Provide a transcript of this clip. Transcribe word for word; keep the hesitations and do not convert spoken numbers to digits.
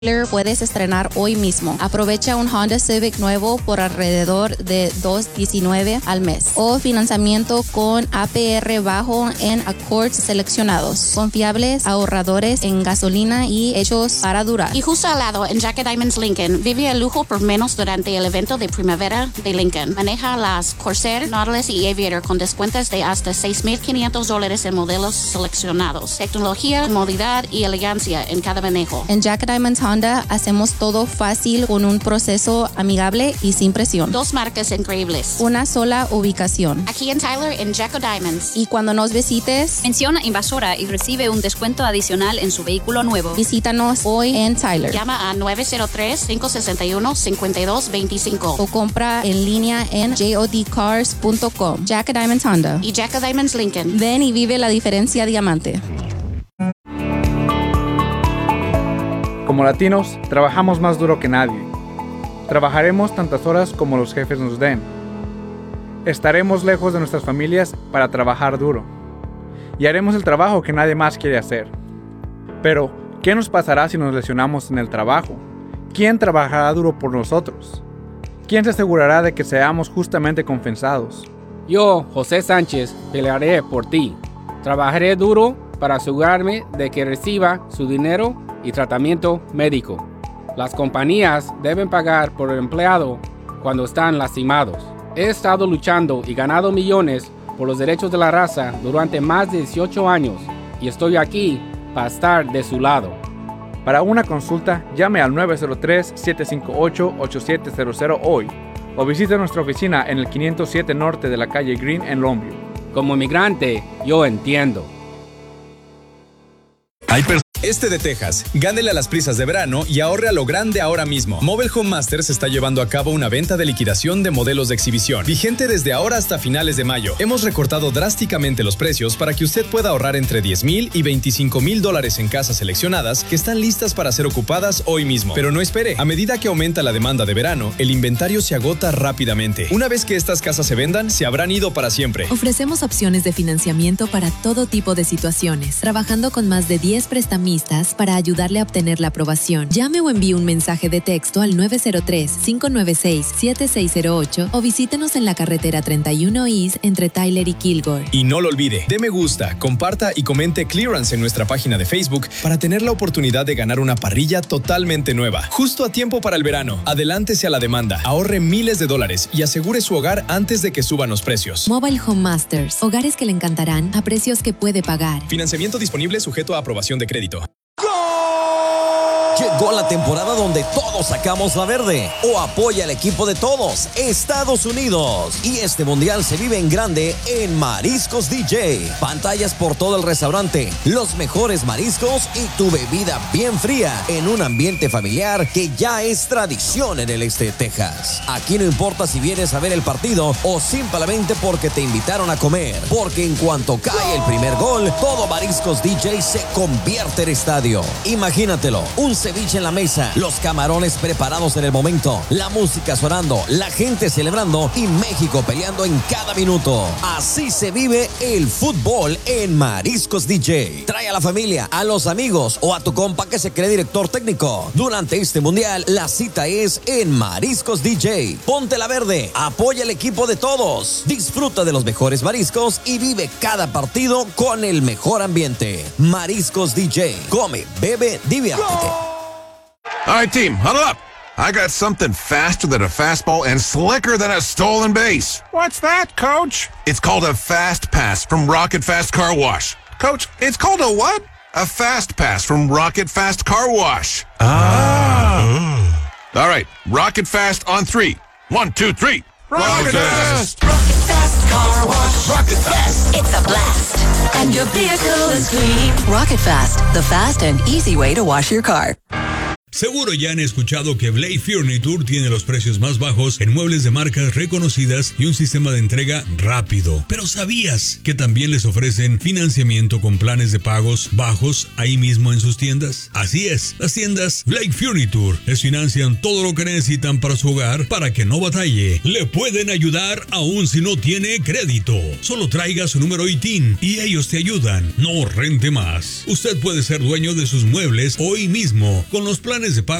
puedes estrenar hoy mismo. Aprovecha un Honda Civic nuevo por alrededor de dos diecinueve al mes o financiamiento con A P R bajo en Accords seleccionados, confiables, ahorradores en gasolina y hechos para durar. Y justo al lado, en Jack Diamonds Lincoln, vive el lujo por menos durante el evento de primavera de Lincoln. Maneja las Corsair, Nautilus y Aviator con descuentos de hasta seis mil quinientos dólares en modelos seleccionados. Tecnología, comodidad y elegancia en cada manejo. En Jack Diamonds Honda hacemos todo fácil con un proceso amigable y sin presión. Dos marcas increíbles. Una sola ubicación. Aquí en Tyler, en Jacko Diamonds. Y cuando nos visites, menciona Invasora y recibe un descuento adicional en su vehículo nuevo. Visítanos hoy en Tyler. Llama a nueve cero tres, cinco seis uno, cinco dos dos cinco o compra en línea en jod cars punto com. Jacko Diamonds Honda y Jacko Diamonds Lincoln. Ven y vive la diferencia diamante. Como latinos, trabajamos más duro que nadie. Trabajaremos tantas horas como los jefes nos den. Estaremos lejos de nuestras familias para trabajar duro. Y haremos el trabajo que nadie más quiere hacer. Pero, ¿qué nos pasará si nos lesionamos en el trabajo? ¿Quién trabajará duro por nosotros? ¿Quién se asegurará de que seamos justamente compensados? Yo, José Sánchez, pelearé por ti. Trabajaré duro para asegurarme de que reciba su dinero y tratamiento médico. Las compañías deben pagar por el empleado cuando están lastimados. He estado luchando y ganado millones por los derechos de la raza durante más de dieciocho años y estoy aquí para estar de su lado. Para una consulta, llame al nueve cero tres, siete cinco ocho, ocho siete cero cero hoy o visite nuestra oficina en el quinientos siete Norte de la calle Green en Longview. Como inmigrante, yo entiendo. Hay Este de Texas, gánele a las prisas de verano y ahorre a lo grande ahora mismo. Mobile Home Masters está llevando a cabo una venta de liquidación de modelos de exhibición, vigente desde ahora hasta finales de mayo. Hemos recortado drásticamente los precios para que usted pueda ahorrar entre diez mil y veinticinco mil dólares en casas seleccionadas que están listas para ser ocupadas hoy mismo. Pero no espere, a medida que aumenta la demanda de verano, el inventario se agota rápidamente. Una vez que estas casas se vendan, se habrán ido para siempre. Ofrecemos opciones de financiamiento para todo tipo de situaciones, trabajando con más de diez prestamistas para ayudarle a obtener la aprobación. Llame o envíe un mensaje de texto al nueve cero tres, cinco nueve seis, siete seis cero ocho o visítenos en la carretera treinta y uno East entre Tyler y Kilgore. Y no lo olvide, dé me gusta, comparta y comente Clearance en nuestra página de Facebook para tener la oportunidad de ganar una parrilla totalmente nueva. Justo a tiempo para el verano. Adelántese a la demanda, ahorre miles de dólares y asegure su hogar antes de que suban los precios. Mobile Home Masters. Hogares que le encantarán a precios que puede pagar. Financiamiento disponible sujeto a aprobación de crédito. Llegó la temporada donde todos sacamos la verde o apoya al equipo de todos, Estados Unidos. Y este mundial se vive en grande en Mariscos D J. Pantallas por todo el restaurante, los mejores mariscos y tu bebida bien fría en un ambiente familiar que ya es tradición en el este de Texas. Aquí no importa si vienes a ver el partido o simplemente porque te invitaron a comer, porque en cuanto cae el primer gol, todo Mariscos D J se convierte en estadio. Imagínatelo, un ceviche en la mesa, los camarones preparados en el momento, la música sonando, la gente celebrando y México peleando en cada minuto. Así se vive el fútbol en Mariscos D J. Trae a la familia, a los amigos o a tu compa que se cree director técnico. Durante este mundial, la cita es en Mariscos D J. Ponte la verde, apoya el equipo de todos, disfruta de los mejores mariscos y vive cada partido con el mejor ambiente. Mariscos D J. Come, bebe, diviértete. All right, team, huddle up. I got something faster than a fastball and slicker than a stolen base. What's that, Coach? It's called a Fast Pass from Rocket Fast Car Wash. Coach, it's called a what? A Fast Pass from Rocket Fast Car Wash. Ah. All right, Rocket Fast on three. One, two, three. Rocket, Rocket Fast. Fast! Rocket Fast Car Wash. Rocket Fast. It's a blast. And your vehicle is clean. Rocket Fast, the fast and easy way to wash your car. Seguro ya han escuchado que Blake Furniture tiene los precios más bajos en muebles de marcas reconocidas y un sistema de entrega rápido. Pero ¿sabías que también les ofrecen financiamiento con planes de pagos bajos ahí mismo en sus tiendas? Así es, las tiendas Blake Furniture les financian todo lo que necesitan para su hogar para que no batalle. Le pueden ayudar aún si no tiene crédito. Solo traiga su número I T I N y ellos te ayudan. No rente más. Usted puede ser dueño de sus muebles hoy mismo con los planes planes de pago